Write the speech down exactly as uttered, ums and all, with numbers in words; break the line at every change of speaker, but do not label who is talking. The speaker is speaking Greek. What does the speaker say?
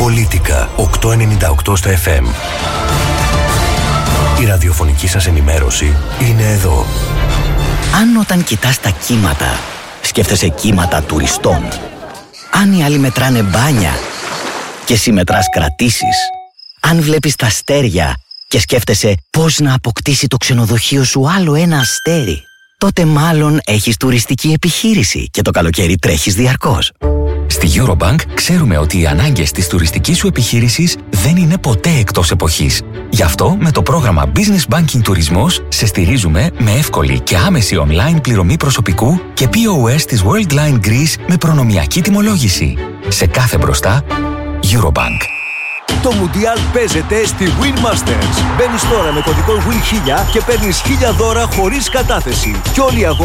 Πολίτικα οκτακόσια ενενήντα οκτώ στα εφ εμ. Η ραδιοφωνική σας ενημέρωση είναι εδώ.
Αν όταν κοιτάς τα κύματα, σκέφτεσαι κύματα τουριστών. Αν οι άλλοι μετράνε μπάνια και εσύ μετράς κρατήσεις. Αν βλέπεις τα αστέρια και σκέφτεσαι πώς να αποκτήσει το ξενοδοχείο σου άλλο ένα αστέρι, τότε μάλλον έχεις τουριστική επιχείρηση και το καλοκαίρι τρέχεις διαρκώς.
Στη Eurobank ξέρουμε ότι οι ανάγκες της τουριστικής σου επιχείρησης δεν είναι ποτέ εκτός εποχής. Γι' αυτό με το πρόγραμμα Business Banking Τουρισμός σε στηρίζουμε με εύκολη και άμεση online πληρωμή προσωπικού και πι ο ες της Worldline Greece με προνομιακή τιμολόγηση. Σε κάθε μπροστά, Eurobank.
Το Μουντιάλ παίζεται στη Win Masters. Μπαίνεις τώρα με κωδικό Win χίλια και παίρνεις χίλια δώρα χωρίς κατάθεση. Και όλοι οι αγώνες